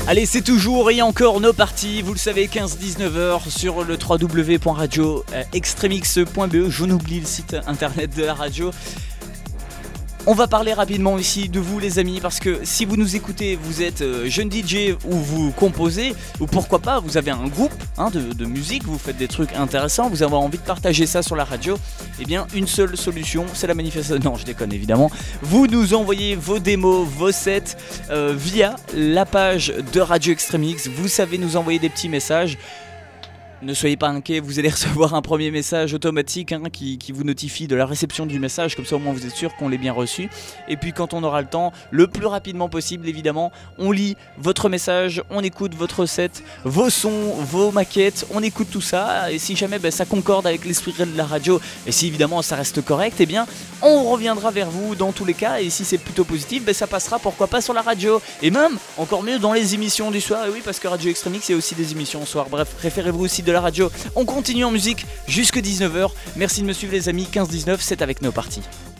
Allez, c'est toujours et encore nos parties, vous le savez, 15-19h sur le www.radio-extremix.be, je n'oublie le site internet de la radio. On va parler rapidement aussi de vous les amis, parce que si vous nous écoutez, vous êtes jeune DJ ou vous composez, ou pourquoi pas vous avez un groupe de musique, vous faites des trucs intéressants, vous avez envie de partager ça sur la radio, eh bien une seule solution, c'est la manifestation, non je déconne évidemment, vous nous envoyez vos démos, vos sets via la page de Radio Extremix, vous savez nous envoyer des petits messages. Ne soyez pas inquiets, vous allez recevoir un premier message automatique qui vous notifie de la réception du message, comme ça au moins vous êtes sûr qu'on l'ait bien reçu. Et puis quand on aura le temps, le plus rapidement possible évidemment, on lit votre message, on écoute votre set, vos sons, vos maquettes, on écoute tout ça. Et si jamais ça concorde avec l'esprit de la radio, et si évidemment ça reste correct, eh bien on reviendra vers vous dans tous les cas. Et si c'est plutôt positif, ça passera pourquoi pas sur la radio. Et même, encore mieux, dans les émissions du soir. Et oui, parce que Radio Extremix, il y a aussi des émissions au soir. Bref, référez-vous aussi de la radio. On continue en musique jusque 19h. Merci de me suivre les amis. 15-19, c'est avec nos parties.